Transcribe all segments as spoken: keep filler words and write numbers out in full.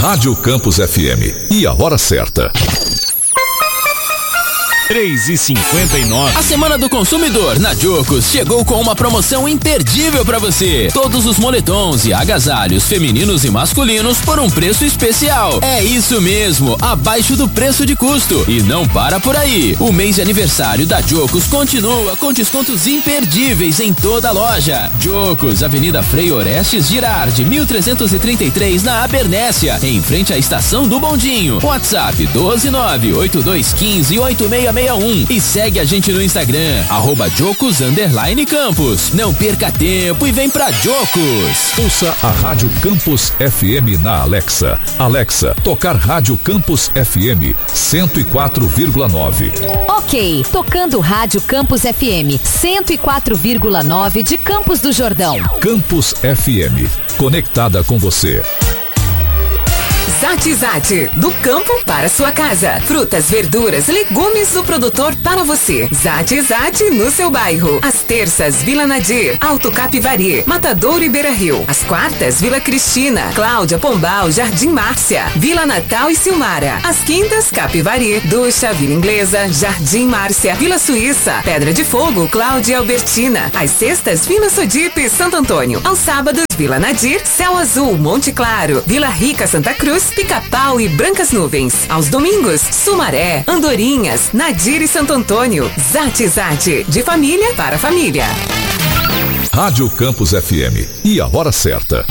Rádio Campus F M. E a hora certa. três e cinquenta e nove. A Semana do Consumidor na Jocos chegou com uma promoção imperdível pra você. Todos os moletons e agasalhos femininos e masculinos por um preço especial. É isso mesmo, abaixo do preço de custo. E não para por aí. O mês de aniversário da Jocos continua com descontos imperdíveis em toda a loja. Jocos, Avenida Frei Orestes Girardi, mil trezentos e trinta e três, na Abernésia, em frente à estação do Bondinho. WhatsApp doze nove oito dois um cinco oito seis seis um e segue a gente no Instagram, arroba Jocos underline Campus. Não perca tempo e vem pra Jocos. Ouça a Rádio Campus F M na Alexa. Alexa, tocar Rádio Campus F M cento e quatro vírgula nove. Ok, tocando Rádio Campus F M cento e quatro vírgula nove de Campos do Jordão. Campus F M, conectada com você. Zate Zate, do campo para sua casa. Frutas, verduras, legumes do produtor para você. Zate Zate no seu bairro. Às terças, Vila Nadir, Alto Capivari, Matadouro e Beira Rio. Às quartas, Vila Cristina, Cláudia, Pombal, Jardim Márcia, Vila Natal e Silmara. Às quintas, Capivari, Ducha, Vila Inglesa, Jardim Márcia, Vila Suíça, Pedra de Fogo, Cláudia e Albertina. Às sextas, Vila Sodipe, Santo Antônio. Aos sábados, Vila Nadir, Céu Azul, Monte Claro, Vila Rica, Santa Cruz, Pica-Pau e Brancas Nuvens. Aos domingos, Sumaré, Andorinhas, Nadir e Santo Antônio. Zate Zate, de família para família. Rádio Campus F M. E a hora certa.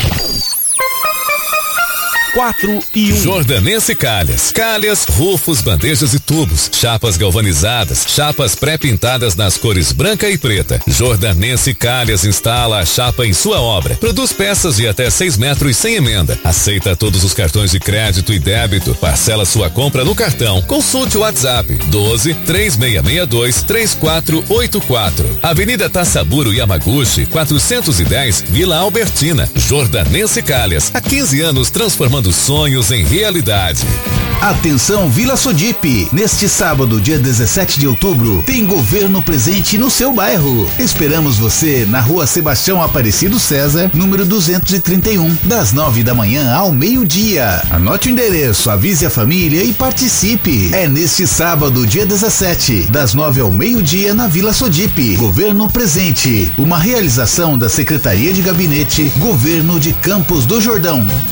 quatro e um. Jordanense Calhas. Calhas, rufos, bandejas e tubos. Chapas galvanizadas. Chapas pré-pintadas nas cores branca e preta. Jordanense Calhas instala a chapa em sua obra. Produz peças de até seis metros sem emenda. Aceita todos os cartões de crédito e débito. Parcela sua compra no cartão. Consulte o WhatsApp doze, três seis seis dois, três quatro oito quatro. Avenida Tassaburo Yamaguchi, quatrocentos e dez, Vila Albertina. Jordanense Calhas. Há quinze anos transformando dos sonhos em realidade. Atenção Vila Sodipe, neste sábado, dia dezessete de outubro, tem governo presente no seu bairro. Esperamos você na Rua Sebastião Aparecido César, número duzentos e trinta e um, das nove da manhã ao meio-dia. Anote o endereço, avise a família e participe. É neste sábado, dia dezessete, das nove ao meio-dia, na Vila Sodipe. Governo presente, uma realização da Secretaria de Gabinete, Governo de Campos do Jordão.